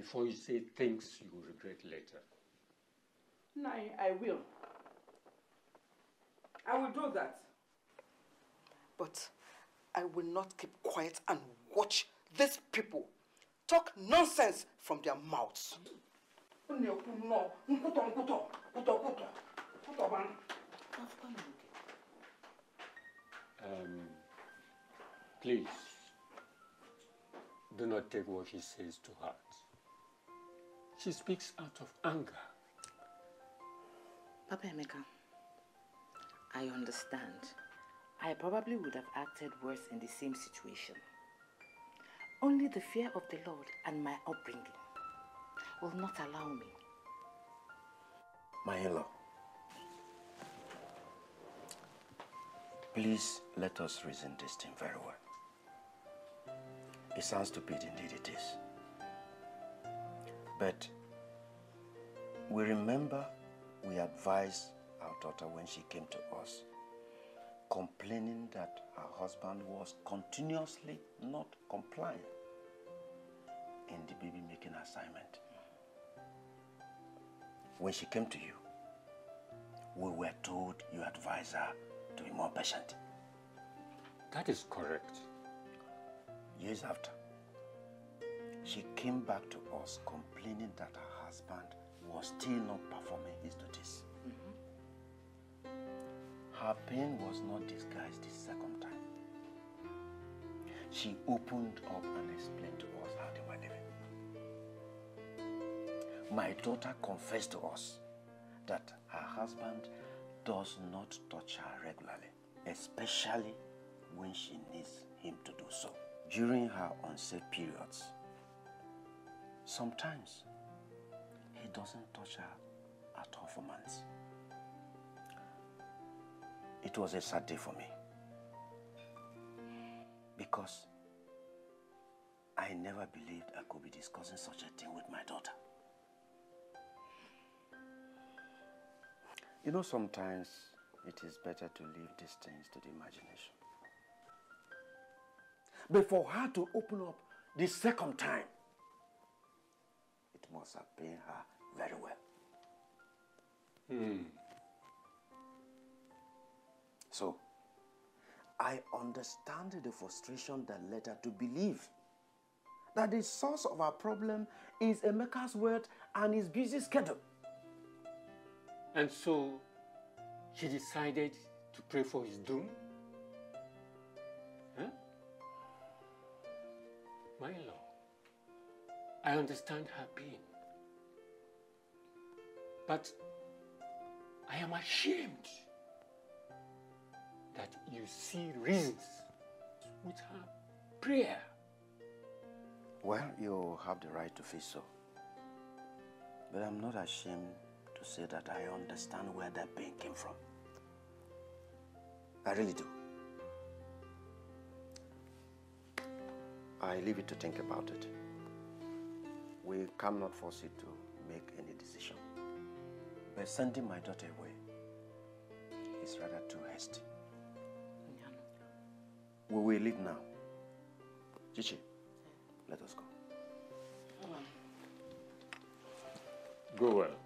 before you say things you will regret later. Nai, I will. I will do that. But I will not keep quiet and watch these people talk nonsense from their mouths. Please, do not take what she says to heart. She speaks out of anger. Papa Emeka, I understand. I probably would have acted worse in the same situation. Only the fear of the Lord and my upbringing will not allow me. My in-law, please let us reason this thing very well. It sounds stupid, indeed it is. But we remember we advised our daughter when she came to us, complaining that her husband was continuously not complying in the baby making assignment. When she came to you, we were told you advised her to be more patient. That is correct. Years after, she came back to us complaining that her husband was still not performing his duties. Her pain was not disguised the second time. She opened up and explained to us how they were living. My daughter confessed to us that her husband does not touch her regularly, especially when she needs him to do so. During her unsafe periods, sometimes he doesn't touch her at all for months. It was a sad day for me because I never believed I could be discussing such a thing with my daughter. You know, sometimes it is better to leave these things to the imagination. But for her to open up the second time, it must have pained her very well. So, I understand the frustration that led her to believe that the source of our problem is Emeka's word and his busy schedule. And so, she decided to pray for his doom? Huh? My Lord, I understand her pain. But I am ashamed that you see reasons with her prayer. Well, you have the right to feel so. But I'm not ashamed to say that I understand where that pain came from. I really do. I leave it to think about it. We cannot force you to make any decision. But sending my daughter away is rather too hasty. We will leave now. Chichi, let us go. Go well.